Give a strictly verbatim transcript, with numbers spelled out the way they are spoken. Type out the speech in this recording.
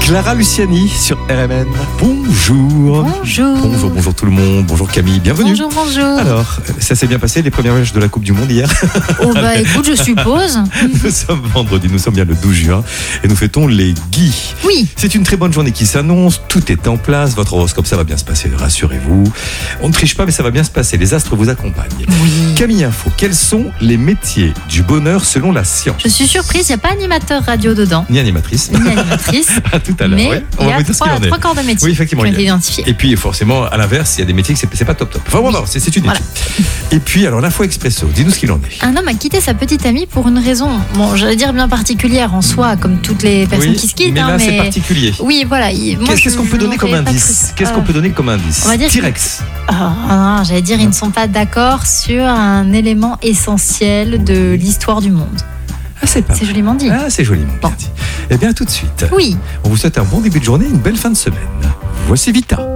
Clara Luciani sur R M N. Bonjour. Bonjour. Bonjour, bonjour tout le monde. Bonjour Camille, bienvenue. Bonjour, bonjour. Alors, ça s'est bien passé les premiers matchs de la Coupe du Monde hier? Oh bah écoute, je suppose. Nous sommes vendredi, nous sommes bien le douze juin et nous fêtons les Guy. Oui. C'est une très bonne journée qui s'annonce, tout est en place, votre horoscope ça va bien se passer, rassurez-vous. On ne triche pas mais ça va bien se passer, les astres vous accompagnent. Oui. Camille Info, quels sont les métiers du bonheur selon la science? Je suis surprise, il n'y a pas animateur radio dedans, Ni animatrice. ni animatrice. À tout à l'heure, Mais ouais. il On y va a vous dire ce trois, qu'il en est. trois corps de métier Oui, effectivement, qui ont il y a- été identifiés. Et puis forcément, à l'inverse, il y a des métiers que c'est, c'est pas top top. Enfin bon, Oui. non, c'est, c'est une Voilà. étude. Et puis alors l'info expresso, dis-nous ce qu'il en est. Un homme a quitté sa petite amie pour une raison, bon, j'allais dire bien particulière en soi, comme toutes les personnes Oui, qui se quittent. mais là hein, c'est mais... particulier. Oui, voilà. il- moi, Qu'est-ce, je- qu'est-ce qu'on je peut donner comme l'aurais pas indice cru. Qu'est-ce qu'on Euh, peut donner comme indice on va dire que- T-Rex. Ah, non, j'allais dire, ils ne sont pas d'accord sur un élément essentiel de l'histoire du monde. Ah c'est pas C'est mal. joliment dit. Ah c'est joliment bien Bon. dit. Eh bien tout de suite. Oui. On vous souhaite un bon début de journée, une belle fin de semaine. Voici Vita.